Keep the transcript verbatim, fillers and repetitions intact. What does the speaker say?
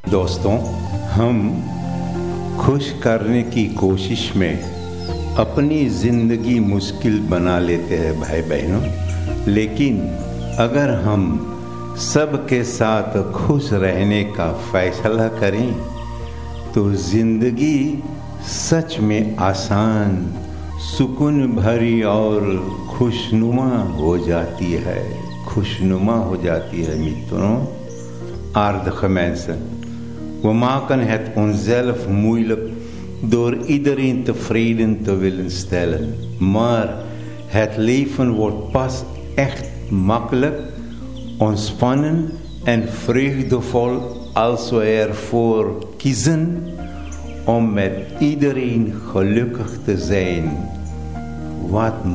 दोस्तों, हम खुश करने की कोशिश में अपनी ज़िंदगी मुश्किल बना लेते हैं भाई बहनों। लेकिन अगर हम सबके साथ खुश रहने का फैसला करें तो ज़िंदगी सच में आसान, सुकून भरी और खुशनुमा हो जाती है खुशनुमा हो जाती है मित्रों। Aardige mensen, we maken het onszelf moeilijk door iedereen tevreden te willen stellen. Maar het leven wordt pas echt makkelijk, ontspannen en vreugdevol als we ervoor kiezen om met iedereen gelukkig te zijn. Wat